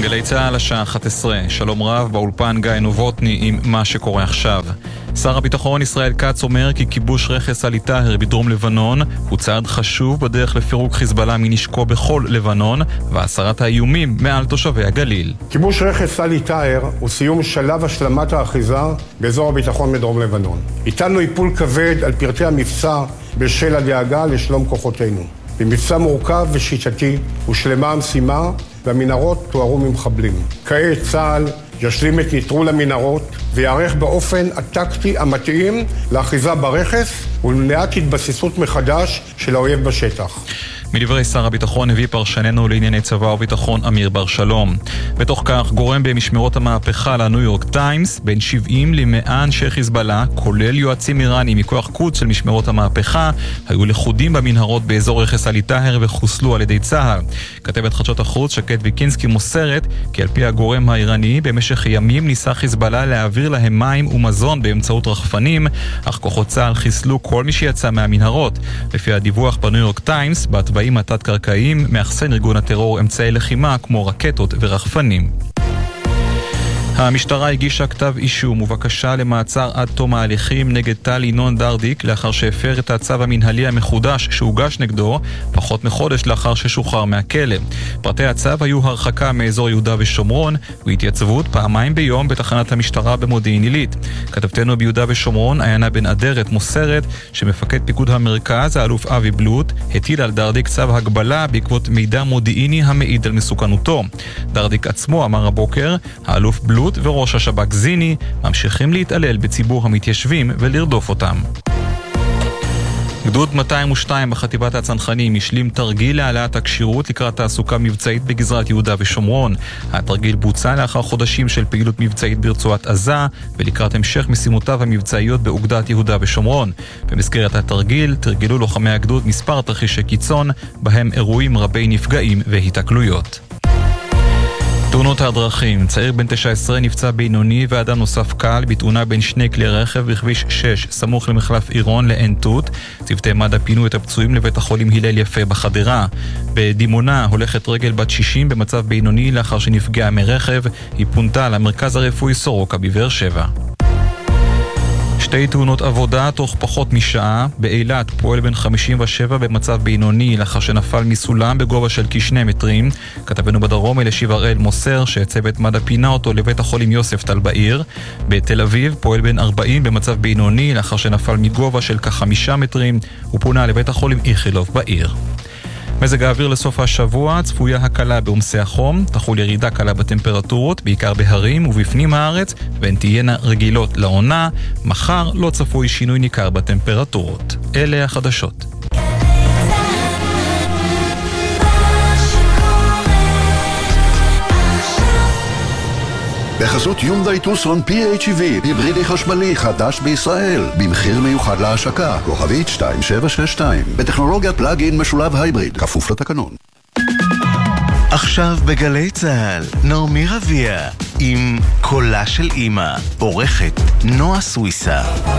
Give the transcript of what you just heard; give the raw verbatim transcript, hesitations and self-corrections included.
גלי צהל השעה אחת עשרה, שלום רב, באולפן גיא נובוטני עם מה שקורה עכשיו. שר הביטחון ישראל כץ אומר כי כיבוש רכס עלי טהר בדרום לבנון הוא צעד חשוב בדרך לפירוק חיזבאללה מנשקו בכל לבנון והסרת האיומים מעל תושבי הגליל. כיבוש רכס עלי טהר הוא סיום שלב השלמת האחיזה באזור הביטחון בדרום לבנון. איתנו איפול כבד על פרטי המבצע בשל הדאגה לשלום כוחותינו. במבצע מורכב ושיטתי הושלמה המשימה והמנהרות תוארו ממחבלים. כעת צה"ל ישלים את נטרול המנהרות ויערך באופן הטקטי המתאים לאחיזה ברכס ולמניעת התבססות מחדש של האויב בשטח. מדברי שר הביטחון הביא פרשננו לענייני צבא וביטחון אמיר בר שלום. בתוך כך גורם במשמרות המהפכה לניו יורק טיימס בין שבעים למאה אנשי חיזבאללה, כולל יועצים איראנים מכוח קודס של משמרות המהפכה, היו לכודים במנהרות באזור רכס עלי טהר וחוסלו על ידי צה"ל. כתבת חדשות החוץ שקד ויקינסקי מוסרת כי על פי הגורם האיראני במשך ימים ניסה חיזבאללה להעביר להם מים ומזון באמצעות רחפנים, אך כוחות צה"ל חיסלו כל מי שיצא מהמנהרות. לפי הדיווח בניו יורק טיימס, בתוואים התת-קרקעיים מאחסן ארגון הטרור אמצעי לחימה כמו רקטות ורחפנים. המשטרה הגישה כתב אישום ובקשה למעצר עד תום ההליכים נגד טל ינון דרדיק לאחר שהפר את הצו המנהלי המחודש שהוגש נגדו פחות מחודש לאחר ששוחרר מהכלא. פרטי הצו היו הרחקה מאזור יהודה ושומרון והתייצבות פעמיים ביום בתחנת המשטרה במודיעין עילית. כתבתנו ביהודה ושומרון עיינה בן אדרת מוסרת שמפקד פיקוד המרכז האלוף אבי בלוט הטיל על דרדיק צו הגבלה בעקבות מידע מודיעיני המעיד על מסוכנותו. דרדיק עצמו אמר הבוקר, האלוף בלוט וראש השב"כ זיני ממשיכים להתעלל בציבור המתיישבים ולרדוף אותם. גדוד מאתיים ושתיים בחטיבת הצנחנים השלים תרגיל להעלאת הקשירות לקראת תעסוקה מבצעית בגזרת יהודה ושומרון. התרגיל בוצע לאחר חודשים של פעילות מבצעית ברצועת עזה ולקראת המשך משימותיו המבצעיות באוגדת יהודה ושומרון. במסגרת התרגיל תרגלו לוחמי הגדוד מספר תרחישי קיצון בהם אירועים רבי נפגעים והתקלויות. תאונות הדרכים, צעיר בן תשע עשרה נפצע בינוני ואדם נוסף קל בתאונה בין שני כלי רכב בכביש שש סמוך למחלף עירון לעין תות. צוותי מד"א פינו את הפצועים לבית החולים הלל יפה בחדרה. בדימונה הולכת רגל בת שישים במצב בינוני לאחר שנפגעה מרכב, היא פונתה למרכז הרפואי סורוקה בבאר שבע. שתי תאונות עבודה תוך פחות משעה. באילת פועל בן חמישים ושבע במצב בינוני לאחר שנפל מסולם בגובה של כשני מטרים. כתבנו בדרום אלישיב הראל מוסר שצוות מד"א פינה אותו לבית החולים יוסף טל בעיר. בתל אביב פועל בן ארבעים במצב בינוני לאחר שנפל מגובה של כחמישה מטרים ופונה לבית החולים איכילוב בעיר. מזג האוויר לסוף השבוע, צפויה הקלה בעומסי החום, תחול ירידה קלה בטמפרטורות, בעיקר בהרים ובפנים הארץ, והן תהיינה רגילות לעונה. מחר לא צפוי שינוי ניכר בטמפרטורות. אלה החדשות. בחסות יונדאי טוסון פי אייץ' איי וי, היברידי חשמלי חדש בישראל, במחיר מיוחד להשקה, כוכבית שתיים שבע שש שתיים, בטכנולוגיית פלאג-אין משולב הייבריד, כפוף לתקנון. עכשיו בגלי צהל, נעמי רביע, עם קולה של אמא, עורכת נועה סוויסה.